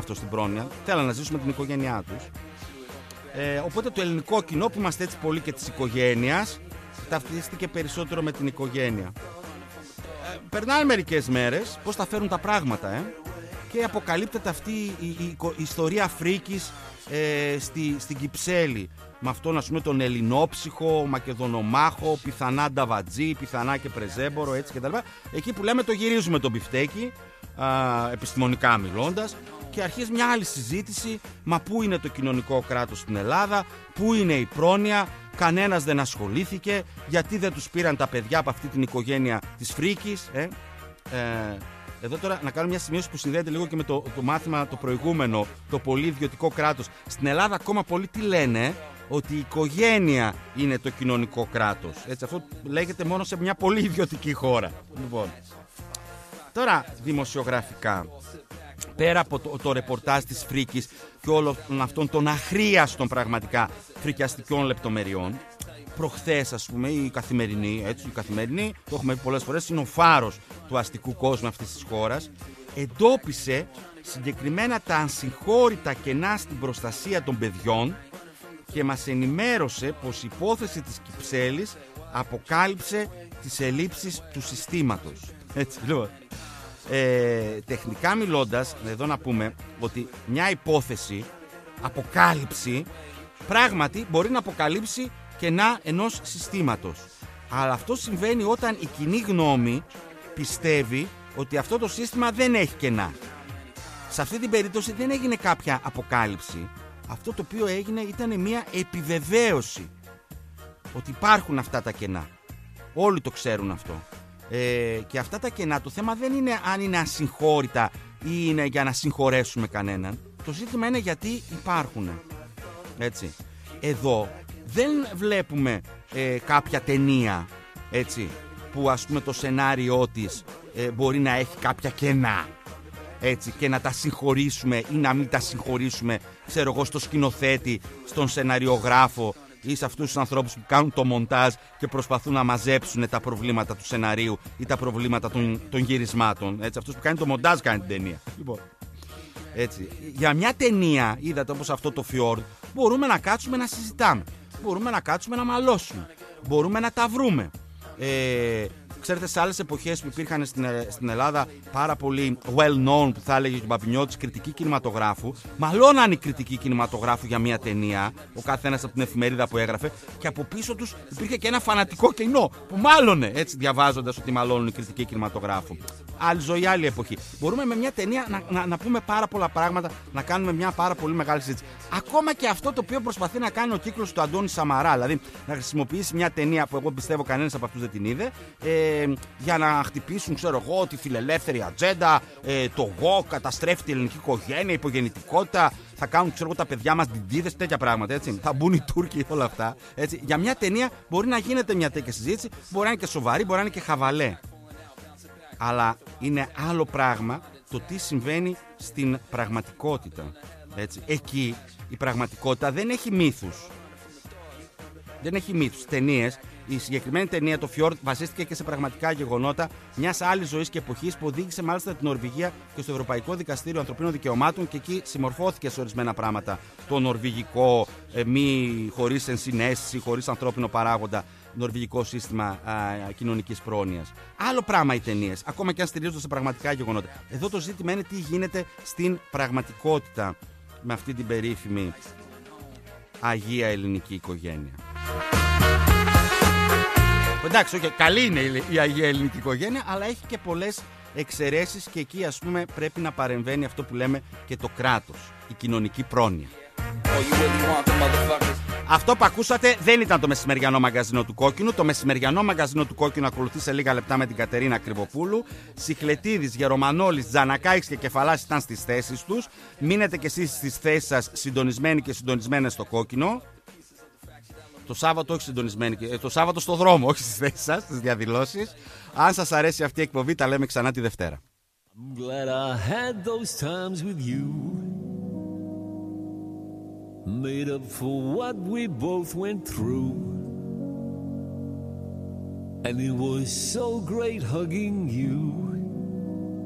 αυτό στην πρόνοια. Θέλαν να ζήσουν με την οικογένειά τους. Οπότε το ελληνικό κοινό που είμαστε έτσι πολύ και της οικογένειας ταυτίστηκε περισσότερο με την οικογένεια. Περνάνε μερικές μέρες, πώς θα φέρουν τα πράγματα, και αποκαλύπτεται αυτή η ιστορία φρίκης στην Κυψέλη. Με αυτόν, ας πούμε, τον Ελληνόψυχο, Μακεδονομάχο, πιθανά Νταβατζή, πιθανά και Πρεζέμπορο, έτσι κτλ. Εκεί που λέμε το γυρίζουμε τον μπιφτέκι, επιστημονικά μιλώντας, και αρχίζει μια άλλη συζήτηση. Μα πού είναι το κοινωνικό κράτος στην Ελλάδα, πού είναι η πρόνοια, κανένας δεν ασχολήθηκε, γιατί δεν τους πήραν τα παιδιά από αυτή την οικογένεια της φρίκης. Εδώ τώρα να κάνω μια σημείωση που συνδέεται λίγο και με το μάθημα το προηγούμενο, το πολύ ιδιωτικό κράτος. Στην Ελλάδα ακόμα πολλοί τι λένε, ότι η οικογένεια είναι το κοινωνικό κράτος. Έτσι, αυτό λέγεται μόνο σε μια πολύ ιδιωτική χώρα. Λοιπόν, τώρα δημοσιογραφικά, πέρα από το ρεπορτάζ της φρίκης και όλων αυτών των αχρίαστων πραγματικά φρικιαστικών λεπτομεριών, προχθές, ας πούμε, η Καθημερινή, το έχουμε πει πολλές φορές, είναι ο φάρος του αστικού κόσμου αυτής της χώρας, εντόπισε συγκεκριμένα τα ασυγχώρητα κενά στην προστασία των παιδιών και μας ενημέρωσε πως η υπόθεση της Κυψέλης αποκάλυψε τις ελλείψεις του συστήματος. Έτσι, λοιπόν. Τεχνικά μιλώντας, εδώ να πούμε ότι μια υπόθεση αποκάλυψη πράγματι μπορεί να αποκαλύψει κενά ενός συστήματος. Αλλά αυτό συμβαίνει όταν η κοινή γνώμη πιστεύει ότι αυτό το σύστημα δεν έχει κενά. Σε αυτή την περίπτωση δεν έγινε κάποια αποκάλυψη. Αυτό το οποίο έγινε ήταν μια επιβεβαίωση ότι υπάρχουν αυτά τα κενά. Όλοι το ξέρουν αυτό. Και αυτά τα κενά, το θέμα δεν είναι αν είναι ασυγχώρητα ή είναι για να συγχωρέσουμε κανέναν. Το ζήτημα είναι γιατί υπάρχουν. Έτσι. Εδώ δεν βλέπουμε κάποια ταινία, έτσι, που ας πούμε το σενάριό της μπορεί να έχει κάποια κενά, έτσι, και να τα συγχωρήσουμε ή να μην τα συγχωρήσουμε, ξέρω εγώ, στο σκηνοθέτη, στον σεναριογράφο ή σε αυτούς τους ανθρώπους που κάνουν το μοντάζ και προσπαθούν να μαζέψουν τα προβλήματα του σεναρίου ή τα προβλήματα των γυρισμάτων. Έτσι, αυτός που κάνει το μοντάζ κάνει την ταινία. Λοιπόν, έτσι, για μια ταινία, είδατε όπως αυτό το Fjord, μπορούμε να κάτσουμε να συζητάμε. Μπορούμε να κάτσουμε να μαλώσουμε. Μπορούμε να τα βρούμε. Ξέρετε, σε άλλες εποχές που υπήρχαν στην Ελλάδα πάρα πολύ well-known, που θα έλεγε ο Παπινιώτης, κριτική κινηματογράφου, μαλώναν οι κριτικοί κινηματογράφου για μια ταινία, ο καθένας από την εφημερίδα που έγραφε, και από πίσω τους υπήρχε και ένα φανατικό κοινό που μάλωνε, έτσι, διαβάζοντας ότι μαλώνουν οι κριτικοί κινηματογράφου. Άλλη ζωή, άλλη εποχή. Μπορούμε με μια ταινία να πούμε πάρα πολλά πράγματα, να κάνουμε μια πάρα πολύ μεγάλη συζήτηση. Ακόμα και αυτό το οποίο προσπαθεί να κάνει ο κύκλος του Αντώνη Σαμαρά, δηλαδή να χρησιμοποιήσει μια ταινία που εγώ πιστεύω κανένας από αυτούς δεν την είδε, για να χτυπήσουν, ξέρω εγώ, τη φιλελεύθερη ατζέντα, το εγώ, καταστρέφει την ελληνική οικογένεια, υπογεννητικότητα, θα κάνουν, ξέρω εγώ, τα παιδιά μας ντιντίδες, τέτοια πράγματα, έτσι. Θα μπουν οι Τούρκοι, όλα αυτά. Έτσι. Για μια ταινία μπορεί να γίνεται μια τέτοια συζήτηση, μπορεί να είναι και σοβαρή, μπορεί να είναι και χαβαλέ. Αλλά είναι άλλο πράγμα το τι συμβαίνει στην πραγματικότητα. Έτσι. Εκεί η πραγματικότητα δεν έχει μύθους. Δεν έχει μύθους. Ταινίες. Η συγκεκριμένη ταινία, το Fjord, βασίστηκε και σε πραγματικά γεγονότα μιας άλλης ζωής και εποχής που οδήγησε μάλιστα την Νορβηγία και στο Ευρωπαϊκό Δικαστήριο Ανθρωπίνων Δικαιωμάτων, και εκεί συμμορφώθηκε σε ορισμένα πράγματα. Το νορβηγικό, χωρίς ενσυναίσθηση, χωρίς ανθρώπινο παράγοντα, νορβηγικό σύστημα κοινωνικής πρόνοιας. Άλλο πράγμα οι ταινίες, ακόμα και αν στηρίζονται σε πραγματικά γεγονότα. Εδώ το ζήτημα είναι τι γίνεται στην πραγματικότητα με αυτή την περίφημη Αγία Ελληνική Οικογένεια. Εντάξει, καλή είναι η Αγία Ελληνική Οικογένεια, αλλά έχει και πολλές εξαιρέσεις, και εκεί, ας πούμε, πρέπει να παρεμβαίνει αυτό που λέμε και το κράτος, η κοινωνική πρόνοια. Αυτό που ακούσατε δεν ήταν το μεσημεριανό μαγκαζίνο του Κόκκινου. Το μεσημεριανό μαγκαζίνο του Κόκκινου ακολουθεί σε λίγα λεπτά με την Κατερίνα Κρυβοπούλου. Σιχλετίδης, Γερομανόλης, Τζανακάκης και Κεφαλάς ήταν στις θέσεις τους. Μείνετε κι εσείς στις θέσεις σας, συντονισμένοι και συντονισμένες στο Κόκκινο. Το Σάββατο, όχι συντονισμένοι, το Σάββατο στο δρόμο, όχι στις θέσεις σας, στις διαδηλώσεις. Αν σας αρέσει αυτή η εκπομπή, τα λέμε ξανά τη Δευτέρα. I'm glad I had those times with you. Made up for what we both went through. And it was so great hugging you.